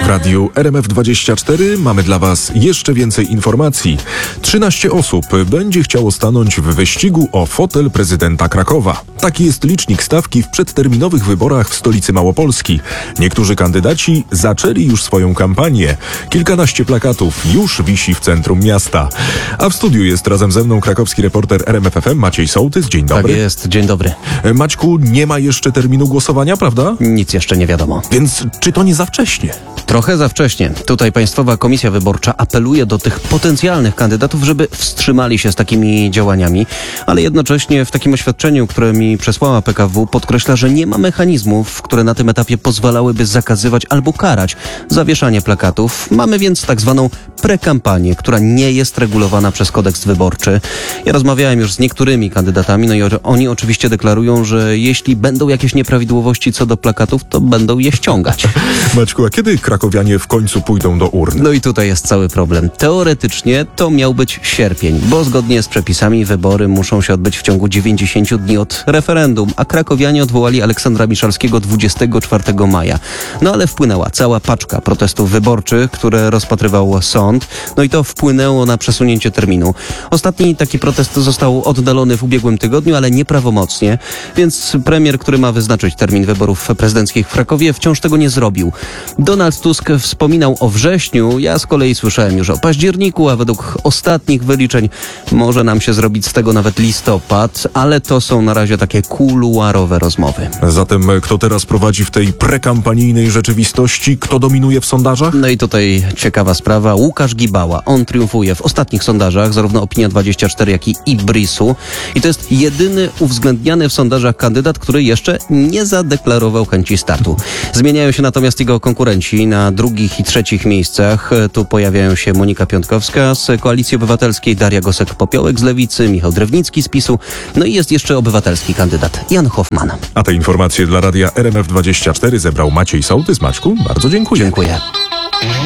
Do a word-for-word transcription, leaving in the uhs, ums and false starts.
radiu R M F dwadzieścia cztery mamy dla Was jeszcze więcej informacji. trzynaście osób będzie chciało stanąć w wyścigu o fotel prezydenta Krakowa. Taki jest licznik stawki w przedterminowych wyborach w stolicy Małopolski. Niektórzy kandydaci zaczęli już swoją kampanię. Kilkanaście plakatów już wisi w centrum miasta. A w studiu jest razem ze mną krakowski reporter R M F F M Maciej Sołtys. Dzień dobry. Tak jest, dzień dobry. Maćku, nie ma jeszcze terminu głosowania, prawda? Nic jeszcze nie wiadomo. Więc czy to nie za wcześnie? Trochę za wcześnie. Tutaj Państwowa Komisja Wyborcza apeluje do tych potencjalnych kandydatów, żeby wstrzymali się z takimi działaniami, ale jednocześnie w takim oświadczeniu, które mi przesłała P K W, podkreśla, że nie ma mechanizmów, które na tym etapie pozwalałyby zakazywać albo karać zawieszanie plakatów. Mamy więc tak zwaną prekampanię, która nie jest regulowana przez kodeks wyborczy. Ja rozmawiałem już z niektórymi kandydatami, no i oni oczywiście deklarują, że jeśli będą jakieś nieprawidłowości co do plakatów, to będą je ściągać. Maćku, a kiedy krakowianie w końcu pójdą do urn? No i tutaj jest cały problem. Teoretycznie to miał być sierpień, bo zgodnie z przepisami wybory muszą się odbyć w ciągu dziewięćdziesięciu dni od referendum, a krakowianie odwołali Aleksandra Miszalskiego dwudziestego czwartego maja. No ale wpłynęła cała paczka protestów wyborczych, które rozpatrywał sąd. No i to wpłynęło na przesunięcie terminu. Ostatni taki protest został oddalony w ubiegłym tygodniu, ale nieprawomocnie, więc premier, który ma wyznaczyć termin wyborów prezydenckich w Krakowie, wciąż tego nie zrobił. Donald Tusk wspominał o wrześniu, ja z kolei słyszałem już o październiku, a według ostatnich wyliczeń może nam się zrobić z tego nawet listopad, ale to są na razie takie kuluarowe rozmowy. Zatem kto teraz prowadzi w tej prekampanijnej rzeczywistości? Kto dominuje w sondażach? No i tutaj ciekawa sprawa. Łukasz Gibała. On triumfuje w ostatnich sondażach, zarówno Opinia dwadzieścia cztery, jak i Ibrisu. I to jest jedyny uwzględniany w sondażach kandydat, który jeszcze nie zadeklarował chęci startu. Zmieniają się natomiast jego konkurenci na drugich i trzecich miejscach. Tu pojawiają się Monika Piątkowska z Koalicji Obywatelskiej, Daria Gosek-Popiołek z Lewicy, Michał Drewnicki z PiSu. No i jest jeszcze obywatelski kandydat Jan Hoffman. A te informacje dla radia R M F dwadzieścia cztery zebrał Maciej Sołtys. Maćku, bardzo dziękuję. Dziękuję.